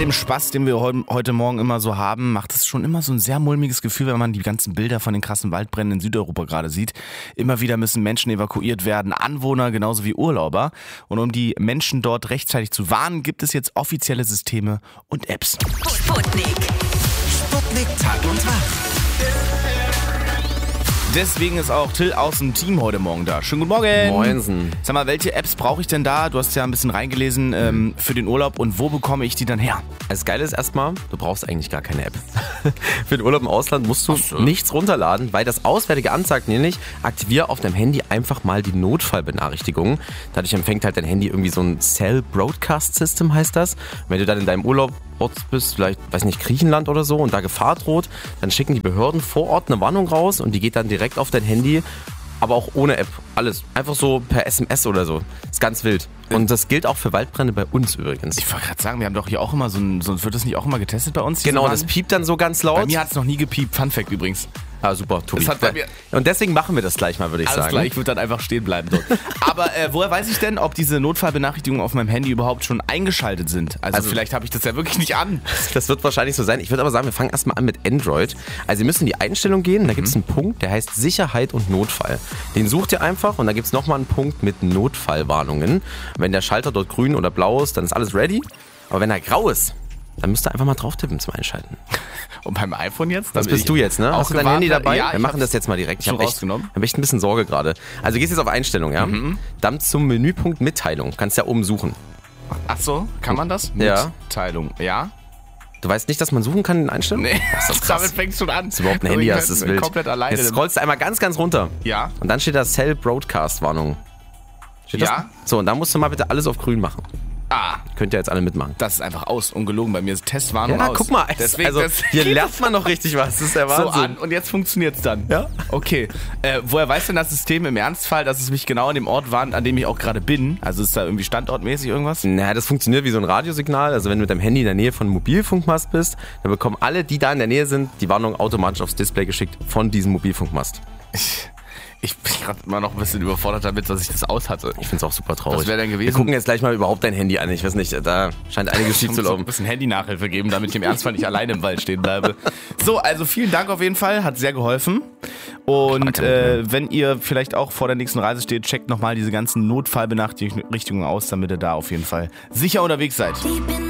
dem Spaß, den wir heute Morgen immer so haben, macht es schon immer so ein sehr mulmiges Gefühl, wenn man die ganzen Bilder von den krassen Waldbränden in Südeuropa gerade sieht. Immer wieder müssen Menschen evakuiert werden, Anwohner genauso wie Urlauber. Und um die Menschen dort rechtzeitig zu warnen, gibt es jetzt offizielle Systeme und Apps. Sputnik. Sputnik Tag und Nacht. Deswegen ist auch Till aus dem Team heute Morgen da. Schönen guten Morgen. Moinsen. Sag mal, welche Apps brauche ich denn da? Du hast ja ein bisschen reingelesen für den Urlaub. Und wo bekomme ich die dann her? Das Geile ist erstmal, du brauchst eigentlich gar keine App. Für den Urlaub im Ausland musst du nichts runterladen, weil das Auswärtige Amt sagt nämlich, aktiviere auf deinem Handy einfach mal die Notfallbenachrichtigung. Dadurch empfängt halt dein Handy irgendwie so ein Cell Broadcast System, heißt das. Wenn du dann in deinem Urlaub bist, vielleicht, weiß nicht, Griechenland oder so und da Gefahr droht, dann schicken die Behörden vor Ort eine Warnung raus und die geht dann direkt auf dein Handy, aber auch ohne App. Alles. Einfach so per SMS oder so. Ist ganz wild. Und das gilt auch für Waldbrände bei uns übrigens. Ich wollte gerade sagen, wir haben doch hier auch immer wird das nicht auch immer getestet bei uns? Genau, das piept dann so ganz laut. Bei mir hat es noch nie gepiept. Fun Fact übrigens. Ah, super, Tobi. Das hat bei mir und deswegen machen wir das gleich mal, würde ich alles sagen. klar, ich würde dann einfach stehen bleiben dort. Aber woher weiß ich denn, ob diese Notfallbenachrichtigungen auf meinem Handy überhaupt schon eingeschaltet sind? Also vielleicht habe ich das ja wirklich nicht an. Das wird wahrscheinlich so sein. Ich würde aber sagen, wir fangen erstmal an mit Android. Also ihr müsst in die Einstellung gehen, da gibt es einen Punkt, der heißt Sicherheit und Notfall. Den sucht ihr einfach und da gibt es nochmal einen Punkt mit Notfallwarnungen. Wenn der Schalter dort grün oder blau ist, dann ist alles ready. Aber wenn er grau ist, dann müsst ihr einfach mal drauf tippen zum Einschalten. Und beim iPhone jetzt? Das bist du jetzt, ne? Hast du dein Handy dabei? Ja, wir machen das jetzt mal direkt. Ich habe echt rausgenommen. ein bisschen Sorge gerade. Also gehst jetzt auf Einstellung, ja? Dann zum Menüpunkt Mitteilung. Kannst ja oben suchen. Ach so, kann man das? Ja. Mitteilung, ja? Du weißt nicht, dass man suchen kann in Einstellungen? Nee, das ist krass. damit fängst du schon an. Das ist überhaupt ein Handy, das ist wild. Komplett alleine. Jetzt scrollst du einmal ganz, ganz runter. Ja. Und dann steht da Cell Broadcast Warnung. Steht das? Ja. So, und dann musst du mal bitte alles auf grün machen. Könnt ihr jetzt alle mitmachen. Das ist einfach aus, ungelogen. Bei mir ist Testwarnung aus. Guck mal. Deswegen, hier lernt man noch richtig was. Das ist der Wahnsinn. So an und jetzt funktioniert's dann. Ja. Okay. Woher weiß denn das System im Ernstfall, dass es mich genau an dem Ort warnt, an dem ich auch gerade bin? Also ist da irgendwie standortmäßig irgendwas? Naja, das funktioniert wie so ein Radiosignal. Also wenn du mit deinem Handy in der Nähe von einem Mobilfunkmast bist, dann bekommen alle, die da in der Nähe sind, die Warnung automatisch aufs Display geschickt von diesem Mobilfunkmast. Ich bin gerade immer noch ein bisschen überfordert damit, dass ich das aus hatte. Ich find's auch super traurig. Was wäre denn gewesen? Wir gucken jetzt gleich mal überhaupt dein Handy an. Ich weiß nicht, da scheint einiges schief zu So laufen. ein bisschen Handy-Nachhilfe geben, damit ich im Ernstfall nicht alleine im Wald stehen bleibe. So, also vielen Dank auf jeden Fall, hat sehr geholfen. Und wenn ihr vielleicht auch vor der nächsten Reise steht, checkt nochmal diese ganzen Notfallbenachrichtigungen aus, damit ihr da auf jeden Fall sicher unterwegs seid.